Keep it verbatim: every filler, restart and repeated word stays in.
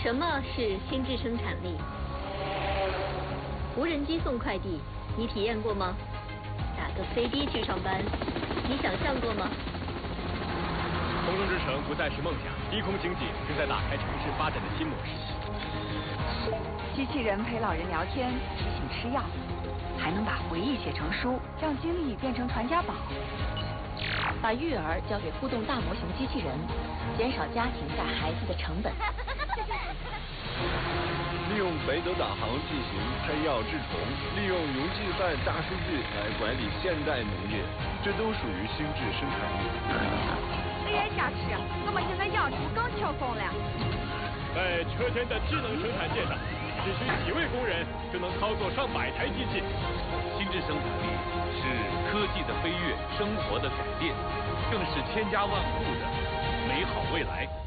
什么是心智生产力？无人机送快递，你体验过吗？打个飞的去上班，你想象过吗？ 空中之城不再是梦想，低空经济正在打开城市发展的新模式。 机器人陪老人聊天，提醒吃药，还能把回忆写成书，让经历变成传家宝。 把育儿交给互动大模型机器人，减少家庭带孩子的成本。 利用北斗导航进行喷药治虫，利用云计算大数据来管理现代农业，这都属于心智生产力。 这眼下去，我们现在要是更轻松了。 在车间的智能生产线上，只需几位工人就能操作上百台机器。 心智生产力是科技的飞跃，生活的改变，更是千家万户的美好未来。